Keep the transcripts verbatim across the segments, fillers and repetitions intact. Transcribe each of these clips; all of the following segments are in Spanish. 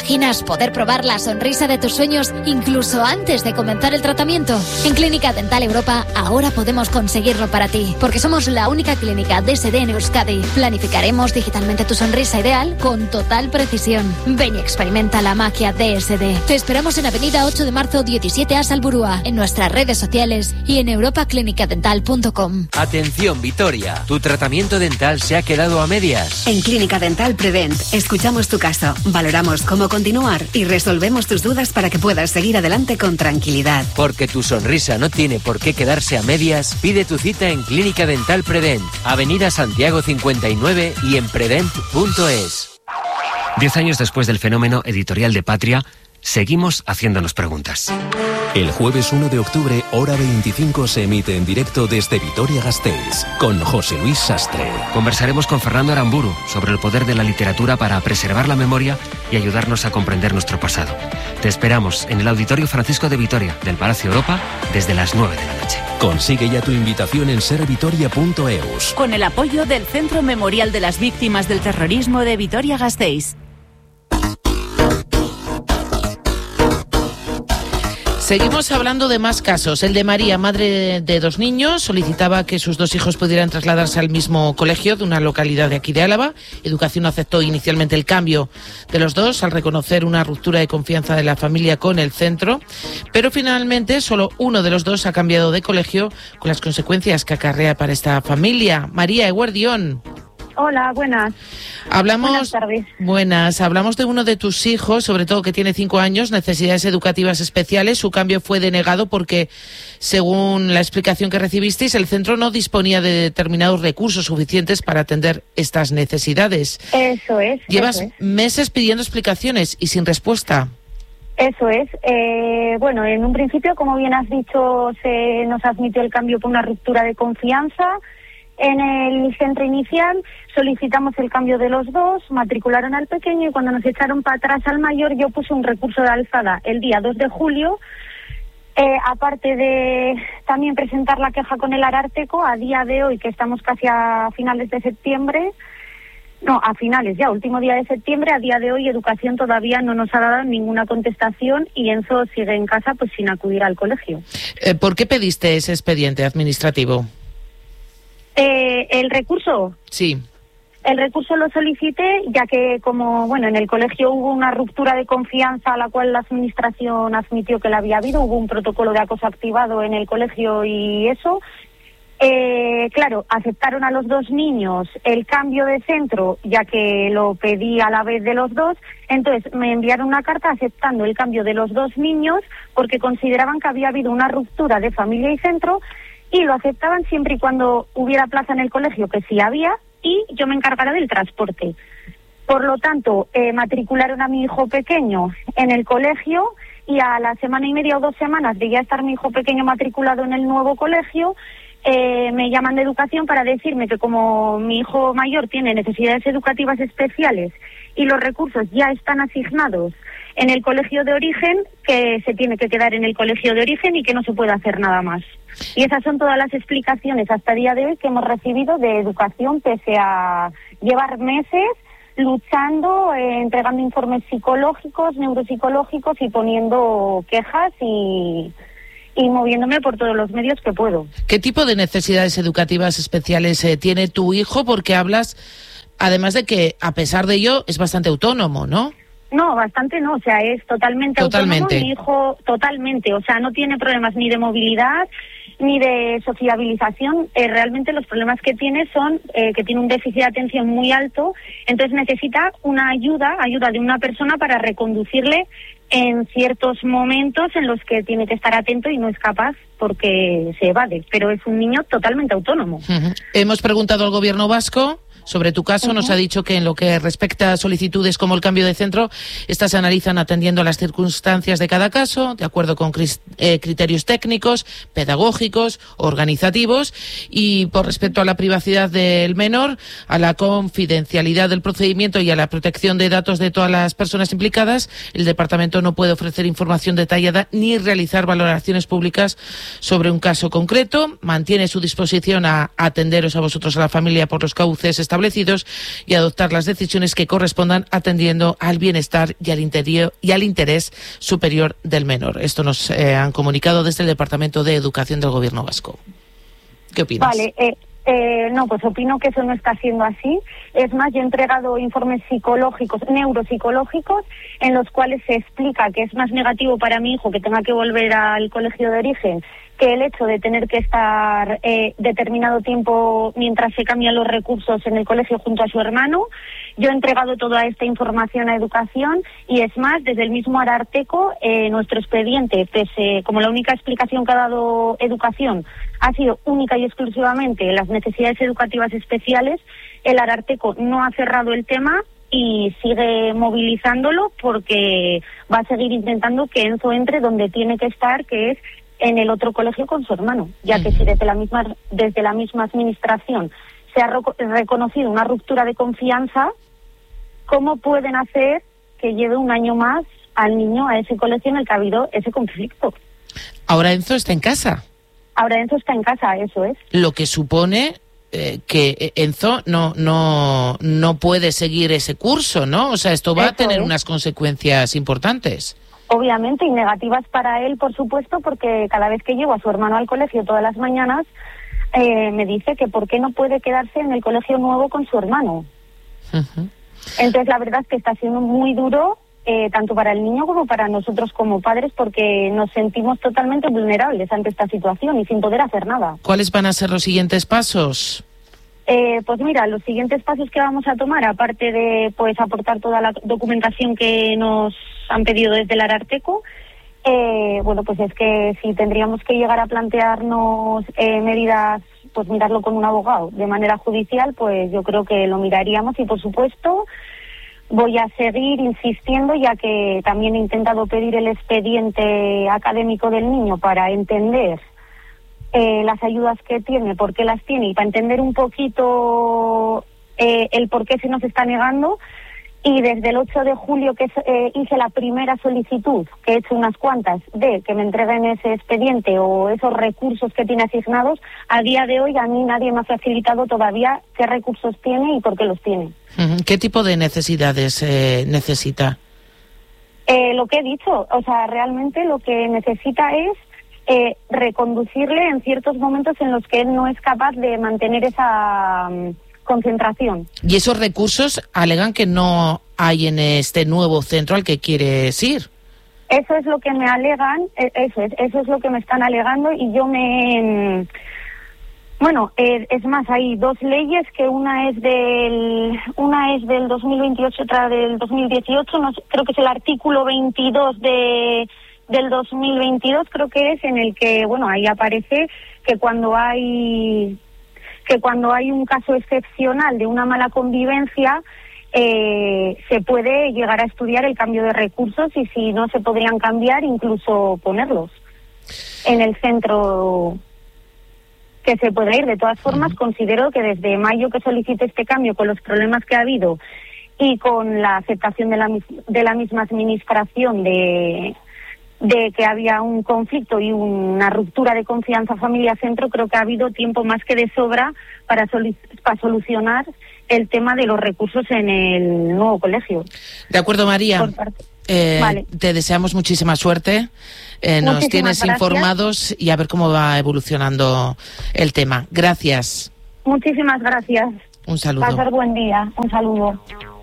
imaginas poder probar la sonrisa de tus sueños incluso antes de comenzar el tratamiento? En Clínica Dental Europa ahora podemos conseguirlo para ti, porque somos la única clínica D S D en Euskadi. Planificaremos digitalmente tu sonrisa ideal con total precisión. Ven y experimenta la magia D S D. Te esperamos en Avenida ocho de marzo diecisiete A Salburúa, en nuestras redes sociales y en europa clínica dental punto com. Atención, Vitoria, tu tratamiento dental se ha quedado a medias. En Clínica Dental Prevent escuchamos tu caso, valoramos cómo continuar y resolvemos tus dudas para que puedas seguir adelante con tranquilidad. Porque tu sonrisa no tiene por qué quedarse a medias, pide tu cita en Clínica Dental Prevent, Avenida Santiago cincuenta y nueve y en prevent punto es. Diez años después del fenómeno editorial de Patria, seguimos haciéndonos preguntas. El jueves uno de octubre, hora veinticinco, se emite en directo desde Vitoria-Gasteiz, con José Luis Sastre. Conversaremos con Fernando Aramburu sobre el poder de la literatura para preservar la memoria y ayudarnos a comprender nuestro pasado. Te esperamos en el Auditorio Francisco de Vitoria, del Palacio Europa, desde las nueve de la noche. Consigue ya tu invitación en servitoria punto eus. Con el apoyo del Centro Memorial de las Víctimas del Terrorismo de Vitoria-Gasteiz. Seguimos hablando de más casos. El de María, madre de dos niños, solicitaba que sus dos hijos pudieran trasladarse al mismo colegio de una localidad de aquí de Álava. Educación aceptó inicialmente el cambio de los dos al reconocer una ruptura de confianza de la familia con el centro, pero finalmente solo uno de los dos ha cambiado de colegio con las consecuencias que acarrea para esta familia. María Eguardión. Hola, buenas. Hablamos, buenas tardes. Buenas. Hablamos de uno de tus hijos, sobre todo que tiene cinco años, necesidades educativas especiales. Su cambio fue denegado porque, según la explicación que recibisteis, el centro no disponía de determinados recursos suficientes para atender estas necesidades. Eso es. Llevas eso es. meses pidiendo explicaciones y sin respuesta. Eso es. Eh, bueno, en un principio, como bien has dicho, se nos admitió el cambio por una ruptura de confianza. En el centro inicial solicitamos el cambio de los dos, matricularon al pequeño y cuando nos echaron para atrás al mayor yo puse un recurso de alzada el día dos de julio. Eh, aparte de también presentar la queja con el Ararteko, a día de hoy, que estamos casi a finales de septiembre, no, a finales ya, último día de septiembre, a día de hoy Educación todavía no nos ha dado ninguna contestación y Enzo sigue en casa pues sin acudir al colegio. Eh, ¿Por qué pediste ese expediente administrativo? Eh, ¿El recurso? Sí. El recurso lo solicité ya que, como bueno, en el colegio hubo una ruptura de confianza a la cual la administración admitió que la había habido, hubo un protocolo de acoso activado en el colegio y eso. Eh, claro, aceptaron a los dos niños el cambio de centro, ya que lo pedí a la vez de los dos, entonces me enviaron una carta aceptando el cambio de los dos niños porque consideraban que había habido una ruptura de familia y centro y lo aceptaban siempre y cuando hubiera plaza en el colegio, que sí había, y yo me encargaré del transporte. Por lo tanto, eh, matricularon a mi hijo pequeño en el colegio y a la semana y media o dos semanas de ya estar mi hijo pequeño matriculado en el nuevo colegio, eh, me llaman de Educación para decirme que como mi hijo mayor tiene necesidades educativas especiales y los recursos ya están asignados en el colegio de origen, que se tiene que quedar en el colegio de origen y que no se puede hacer nada más. Y esas son todas las explicaciones hasta el día de hoy que hemos recibido de Educación, pese a llevar meses luchando, eh, entregando informes psicológicos, neuropsicológicos y poniendo quejas y, y moviéndome por todos los medios que puedo. ¿Qué tipo de necesidades educativas especiales eh, tiene tu hijo? Porque hablas, además de que, a pesar de ello, es bastante autónomo, ¿no? No, bastante no, o sea, es totalmente, totalmente. autónomo. Mi hijo, totalmente, o sea, no tiene problemas ni de movilidad ni de sociabilización. Eh, realmente los problemas que tiene son eh, que tiene un déficit de atención muy alto, entonces necesita una ayuda, ayuda de una persona para reconducirle en ciertos momentos en los que tiene que estar atento y no es capaz porque se evade, pero es un niño totalmente autónomo. Uh-huh. Hemos preguntado al gobierno vasco sobre tu caso, uh-huh. Nos ha dicho que en lo que respecta a solicitudes como el cambio de centro, estas se analizan atendiendo a las circunstancias de cada caso, de acuerdo con cri- eh, criterios técnicos, pedagógicos, organizativos, y por respecto a la privacidad del menor, a la confidencialidad del procedimiento y a la protección de datos de todas las personas implicadas, el departamento no puede ofrecer información detallada ni realizar valoraciones públicas sobre un caso concreto. Mantiene su disposición a atenderos a vosotros, a la familia, por los cauces establecidos establecidos y adoptar las decisiones que correspondan atendiendo al bienestar y al, interior, y al interés superior del menor. Esto nos eh, han comunicado desde el Departamento de Educación del Gobierno vasco. ¿Qué opinas? Vale, eh, eh, no, pues opino que eso no está siendo así. Es más, yo he entregado informes psicológicos, neuropsicológicos, en los cuales se explica que es más negativo para mi hijo que tenga que volver al colegio de origen que el hecho de tener que estar eh, determinado tiempo mientras se cambian los recursos en el colegio junto a su hermano. Yo he entregado toda esta información a Educación y es más, desde el mismo Ararteko, eh, nuestro expediente, pese, como la única explicación que ha dado Educación ha sido única y exclusivamente las necesidades educativas especiales, el Ararteko no ha cerrado el tema y sigue movilizándolo porque va a seguir intentando que Enzo entre donde tiene que estar, que es en el otro colegio con su hermano, ya que si desde la misma desde la misma administración se ha reconocido una ruptura de confianza, ¿cómo pueden hacer que lleve un año más al niño a ese colegio en el que ha habido ese conflicto? Ahora Enzo está en casa. Ahora Enzo está en casa, eso es. Lo que supone eh, que Enzo no no no puede seguir ese curso, ¿no? O sea, esto va eso a tener es. unas consecuencias importantes. Obviamente, y negativas para él, por supuesto, porque cada vez que llevo a su hermano al colegio todas las mañanas, eh, me dice que por qué no puede quedarse en el colegio nuevo con su hermano. Uh-huh. Entonces, la verdad es que está siendo muy duro, eh, tanto para el niño como para nosotros como padres, porque nos sentimos totalmente vulnerables ante esta situación y sin poder hacer nada. ¿Cuáles van a ser los siguientes pasos? Eh, pues mira, los siguientes pasos que vamos a tomar, aparte de pues aportar toda la documentación que nos han pedido desde el Ararteko, eh, bueno, pues es que si tendríamos que llegar a plantearnos eh, medidas, pues mirarlo con un abogado de manera judicial, pues yo creo que lo miraríamos y por supuesto voy a seguir insistiendo, ya que también he intentado pedir el expediente académico del niño para entender Eh, las ayudas que tiene, por qué las tiene y para entender un poquito eh, el por qué se nos está negando. Y desde el ocho de julio que eh, hice la primera solicitud, que he hecho unas cuantas, de que me entreguen ese expediente o esos recursos que tiene asignados, a día de hoy a mí nadie me ha facilitado todavía qué recursos tiene y por qué los tiene. ¿Qué tipo de necesidades eh, necesita? Eh, lo que he dicho, o sea, realmente lo que necesita es Eh, reconducirle en ciertos momentos en los que él no es capaz de mantener esa um, concentración. ¿Y esos recursos alegan que no hay en este nuevo centro al que quieres ir? Eso es lo que me alegan, eso es, eso es lo que me están alegando y yo me... Bueno, eh, es más, hay dos leyes, que una es del una es del dos mil veintiocho, otra del dos mil dieciocho, no sé, creo que es el artículo veintidós de... del dos mil veintidós, creo que es, en el que, bueno, ahí aparece que cuando hay que cuando hay un caso excepcional de una mala convivencia, eh, se puede llegar a estudiar el cambio de recursos y si no se podrían cambiar, incluso ponerlos en el centro que se pueda ir. De todas formas, uh-huh. considero que desde mayo que solicité este cambio, con los problemas que ha habido y con la aceptación de la, de la misma administración de... de que había un conflicto y una ruptura de confianza familia-centro, creo que ha habido tiempo más que de sobra para, solu- para solucionar el tema de los recursos en el nuevo colegio. De acuerdo, María. Eh, vale. Te deseamos muchísima suerte. Eh, nos Muchísimas tienes gracias. informados y a ver cómo va evolucionando el tema. Gracias. Muchísimas gracias. Un saludo. Pasar buen día. Un saludo.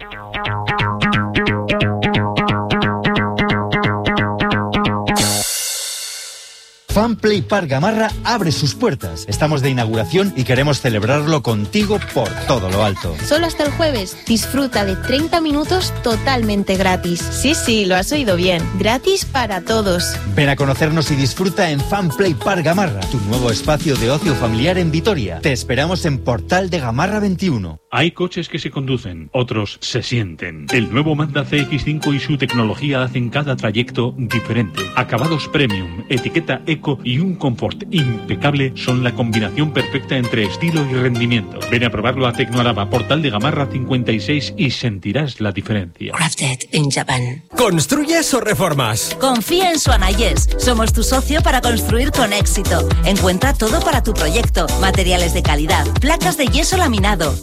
Funplay Park Gamarra abre sus puertas. Estamos de inauguración y queremos celebrarlo contigo por todo lo alto. Solo hasta el jueves. Disfruta de treinta minutos totalmente gratis. Sí, sí, lo has oído bien. Gratis para todos. Ven a conocernos y disfruta en Funplay Park Gamarra, tu nuevo espacio de ocio familiar en Vitoria. Te esperamos en Portal de Gamarra veintiuno. Hay coches que se conducen, otros se sienten. El nuevo Mazda C X cinco y su tecnología hacen cada trayecto diferente. Acabados premium, etiqueta eco y un confort impecable son la combinación perfecta entre estilo y rendimiento. Ven a probarlo a Tecnoarama, Portal de Gamarra cincuenta y seis y sentirás la diferencia. Crafted in Japan. ¿Construyes o reformas? Confía en Suanayes. Somos tu socio para construir con éxito. Encuentra todo para tu proyecto. Materiales de calidad, placas de yeso laminado, aislamiento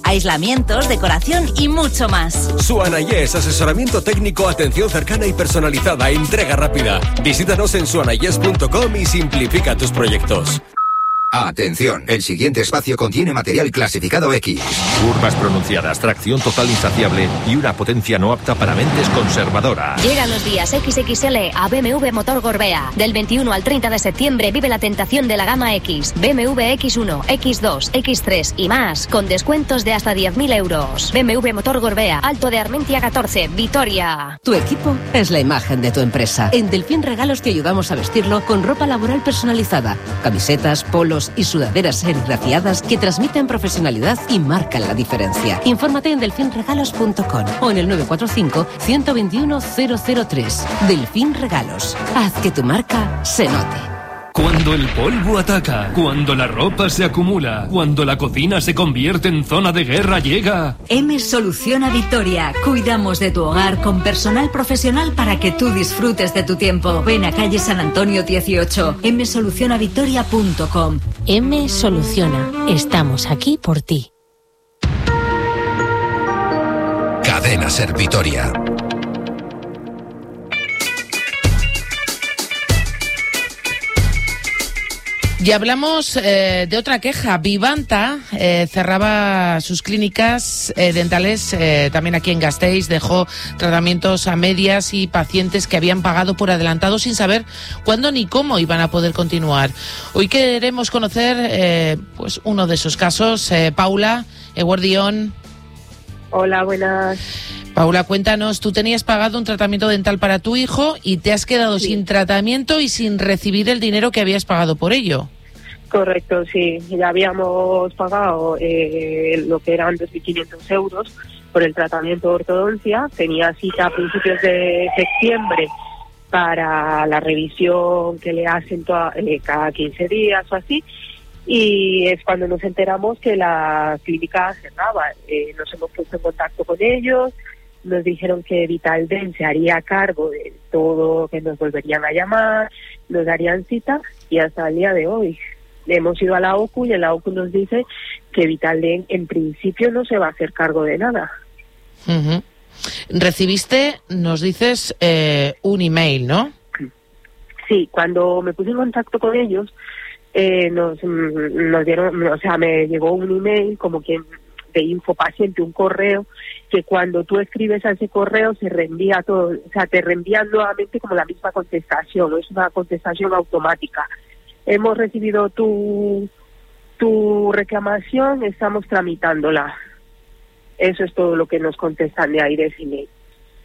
tratamientos, decoración y mucho más. Suana Yes, asesoramiento técnico, atención cercana y personalizada, entrega rápida. Visítanos en suana yes punto com y simplifica tus proyectos. Atención, el siguiente espacio contiene material clasificado X. Curvas pronunciadas, tracción total insaciable y una potencia no apta para mentes conservadoras. Llegan los días equis equis ele a B M W Motor Gorbea. Del veintiuno al treinta de septiembre vive la tentación de la gama X. B M W equis uno, equis dos, equis tres y más, con descuentos de hasta diez mil euros. B M W Motor Gorbea, Alto de Armentia catorce, Vitoria. Tu equipo es la imagen de tu empresa. En Delfín Regalos te ayudamos a vestirlo con ropa laboral personalizada. Camisetas, polos y sudaderas serigrafiadas que transmiten profesionalidad y marcan la diferencia. Infórmate en delfín regalos punto com o en el nueve cuatro cinco, uno dos uno, cero cero tres. Delfín Regalos. Haz que tu marca se note. Cuando el polvo ataca, cuando la ropa se acumula, cuando la cocina se convierte en zona de guerra, llega... M Soluciona Vitoria. Cuidamos de tu hogar con personal profesional para que tú disfrutes de tu tiempo. Ven a calle San Antonio dieciocho, m soluciona vitoria punto com. M Soluciona. Estamos aquí por ti. Cadena Ser Vitoria. Y hablamos eh, de otra queja. Vivanta eh, cerraba sus clínicas eh, dentales eh, también aquí en Gasteiz, dejó tratamientos a medias y pacientes que habían pagado por adelantado sin saber cuándo ni cómo iban a poder continuar. Hoy queremos conocer eh, pues uno de esos casos. Eh, Paula, Eguardión. Hola, buenas. Paula, cuéntanos, tú tenías pagado un tratamiento dental para tu hijo y te has quedado sí. sin tratamiento y sin recibir el dinero que habías pagado por ello. Correcto, sí. Ya habíamos pagado eh, lo que eran dos mil quinientos euros por el tratamiento de ortodoncia. Tenía cita a principios de septiembre para la revisión que le hacen toda, eh, cada quince días o así. Y es cuando nos enteramos que la clínica cerraba. Eh, nos hemos puesto en contacto con ellos. Nos dijeron que Vitaldent se haría cargo de todo, que nos volverían a llamar, nos darían cita y hasta el día de hoy hemos ido a la O C U y la O C U nos dice que Vitaldent en principio no se va a hacer cargo de nada. Uh-huh. Recibiste, nos dices, eh, un email, ¿no? Sí, cuando me puse en contacto con ellos eh, nos, nos dieron, o sea, me llegó un email como quien de Infopaciente, un correo que cuando tú escribes a ese correo se reenvía todo, o sea, te reenvían nuevamente como la misma contestación, ¿no? Es una contestación automática. Hemos recibido tu tu reclamación, estamos tramitándola. Eso es todo lo que nos contestan de ahí de ese email.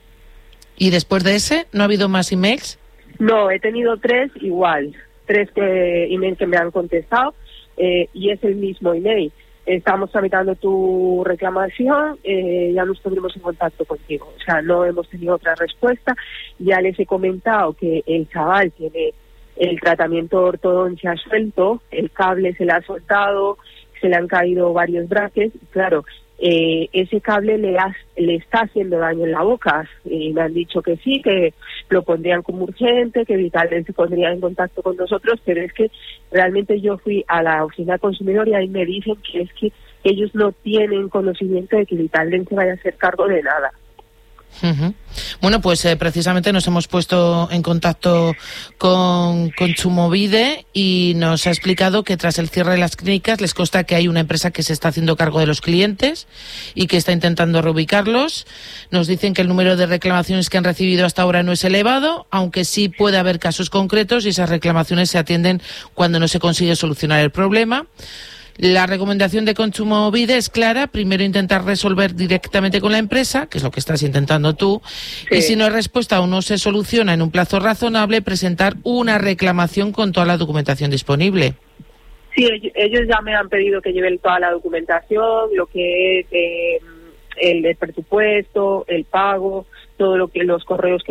¿Y después de ese no ha habido más emails? No, he tenido tres igual, tres que, emails que me han contestado eh, y es el mismo email. Estamos tramitando tu reclamación, eh, ya nos pondremos en contacto contigo. O sea, no hemos tenido otra respuesta. Ya les he comentado que el chaval tiene el tratamiento de ortodoncia suelto, el cable se le ha soltado, se le han caído varios brackets. Claro, eh, ese cable le, ha, le está haciendo daño en la boca. Y me han dicho que sí, que lo pondrían como urgente, que Vitaldent se pondría en contacto con nosotros, pero es que realmente yo fui a la oficina de consumidor y ahí me dicen que es que ellos no tienen conocimiento de que Vitaldent se vaya a hacer cargo de nada. Uh-huh. Bueno, pues eh, precisamente nos hemos puesto en contacto con, con Chumovide y nos ha explicado que tras el cierre de las clínicas les consta que hay una empresa que se está haciendo cargo de los clientes y que está intentando reubicarlos. Nos dicen que el número de reclamaciones que han recibido hasta ahora no es elevado, aunque sí puede haber casos concretos y esas reclamaciones se atienden cuando no se consigue solucionar el problema. La recomendación de Kontsumobide es clara. Primero intentar resolver directamente con la empresa, que es lo que estás intentando tú, sí. Y si no hay respuesta o no se soluciona en un plazo razonable, presentar una reclamación con toda la documentación disponible. Sí, ellos ya me han pedido que lleven toda la documentación, lo que es eh, el, el presupuesto, el pago, todo lo que los correos que